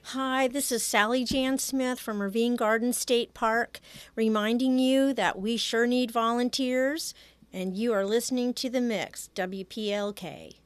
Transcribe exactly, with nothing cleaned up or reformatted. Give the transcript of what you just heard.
Hi, this is Sally Jan Smith from Ravine Garden State Park, reminding you that we sure need volunteers, and you are listening to The Mix, W P L K.